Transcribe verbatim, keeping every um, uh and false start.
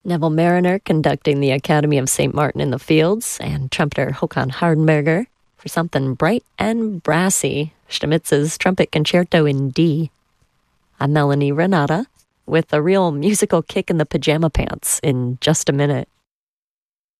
Neville Mariner conducting the Academy of Saint Martin in the Fields, and trumpeter Håkan Hardenberger for something bright and brassy, Stamitz's Trumpet Concerto in D. I'm Melanie Renata with a real musical kick in the pajama pants in just a minute.